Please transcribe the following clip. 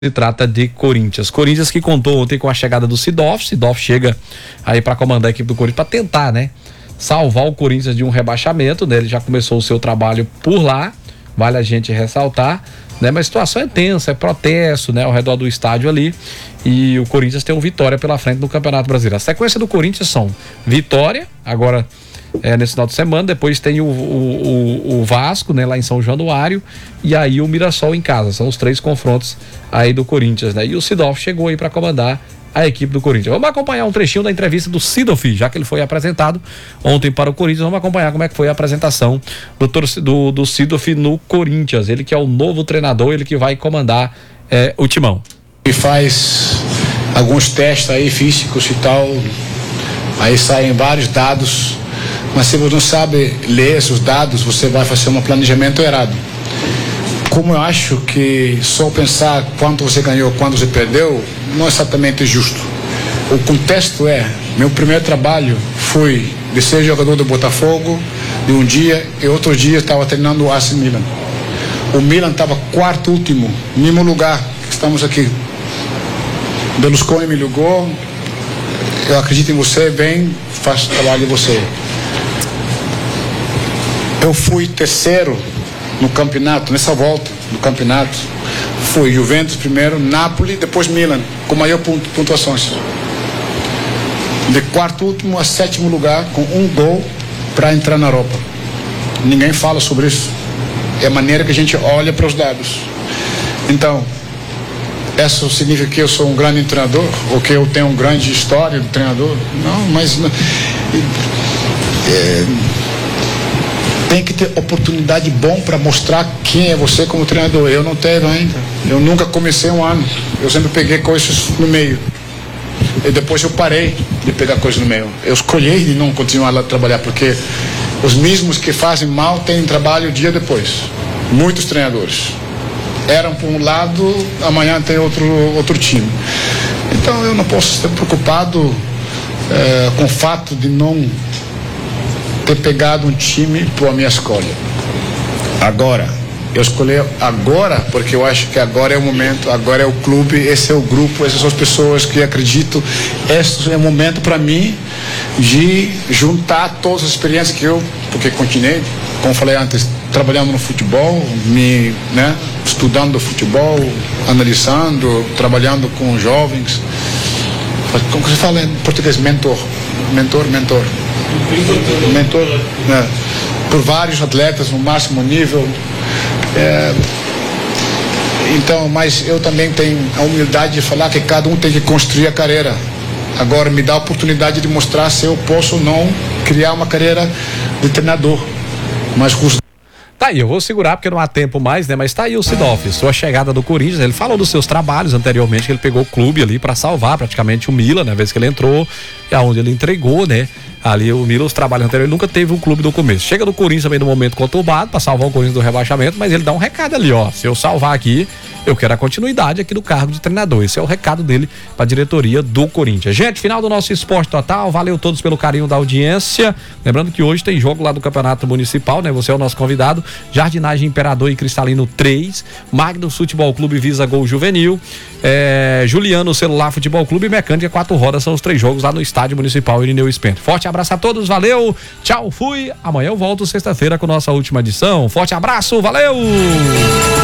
Se trata de Corinthians. Corinthians que contou ontem com a chegada do Sidorf. Sidorf chega aí para comandar a equipe do Corinthians para tentar, né, salvar o Corinthians de um rebaixamento, né? Ele já começou o seu trabalho por lá, vale a gente ressaltar, né? Mas a situação é tensa, é protesto, né, ao redor do estádio ali, e o Corinthians tem um Vitória pela frente no Campeonato Brasileiro. A sequência do Corinthians são Vitória, agora nesse final de semana, depois tem o Vasco, né, lá em São Januário, e aí o Mirassol em casa. São os 3 confrontos aí do Corinthians, né? E o Sidorf chegou aí para comandar a equipe do Corinthians. Vamos acompanhar um trechinho da entrevista do Sidorf, já que ele foi apresentado ontem para o Corinthians. Vamos acompanhar como é que foi a apresentação do Sidorf no Corinthians. Ele que é o novo treinador, ele que vai comandar o timão. E faz alguns testes aí físicos e tal, aí saem vários dados, mas se você não sabe ler esses dados, você vai fazer um planejamento errado. Como eu acho que só pensar quanto você ganhou, quanto você perdeu, não é exatamente justo. O contexto meu primeiro trabalho foi de ser jogador do Botafogo, de um dia, e outro dia estava treinando o AC Milan. O Milan estava quarto último, mesmo lugar que estamos aqui. Berlusconi me ligou, eu acredito em você, vem, faço o trabalho de você. Eu fui terceiro no campeonato, nessa volta do campeonato. Foi Juventus primeiro, Napoli, depois Milan, com maior pontuações. De quarto último a sétimo lugar, com um gol para entrar na Europa. Ninguém fala sobre isso. É a maneira que a gente olha para os dados. Então, isso significa que eu sou um grande treinador? Ou que eu tenho uma grande história de treinador? Não, mas tem que ter oportunidade bom para mostrar quem é você como treinador. Eu não tenho ainda. Eu nunca comecei um ano. Eu sempre peguei coisas no meio. E depois eu parei de pegar coisas no meio. Eu escolhi de não continuar lá a trabalhar, porque os mesmos que fazem mal têm trabalho o dia depois. Muitos treinadores eram por um lado, amanhã tem outro time. Então eu não posso estar preocupado com o fato de não ter pegado um time por minha escolha. Agora, eu escolhi agora porque eu acho que agora é o momento, agora é o clube, esse é o grupo, essas são as pessoas que acredito. Esse é o momento para mim de juntar todas as experiências que porque continuei, como falei antes, trabalhando no futebol, estudando futebol, analisando, trabalhando com jovens. Como se fala em português? Mentor, por vários atletas no máximo nível. Então, mas eu também tenho a humildade de falar que cada um tem que construir a carreira. Agora me dá a oportunidade de mostrar se eu posso ou não criar uma carreira de treinador. Mas tá aí, eu vou segurar porque não há tempo mais, né? Mas tá aí o Sidorf, sua chegada do Corinthians. Ele falou dos seus trabalhos anteriormente, que ele pegou o clube ali para salvar praticamente o Milan, né? A vez que ele entrou, é onde ele entregou, né? Ali o Milan, os trabalhos anteriores, ele nunca teve um clube do começo. Chega do Corinthians também no momento conturbado para salvar o Corinthians do rebaixamento, mas ele dá um recado ali, ó. Se eu salvar aqui, eu quero a continuidade aqui do cargo de treinador. Esse é o recado dele para a diretoria do Corinthians. Gente, final do nosso Esporte Total. Valeu todos pelo carinho da audiência. Lembrando que hoje tem jogo lá do Campeonato Municipal, né? Você é o nosso convidado. Jardinagem Imperador e Cristalino 3. Magnus Futebol Clube Visa Gol Juvenil. Juliano Celular Futebol Clube e Mecânica 4 Rodas. São os 3 jogos lá no Estádio Municipal Irineu Spento. Forte abraço a todos, valeu, tchau, fui. Amanhã eu volto sexta-feira com nossa última edição. Forte abraço, valeu!